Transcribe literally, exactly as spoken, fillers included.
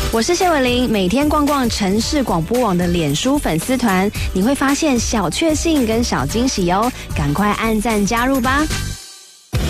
我是谢伟玲，每天逛逛城市广播网的脸书粉丝团，你会发现小确幸跟小惊喜哦，赶快按赞加入吧。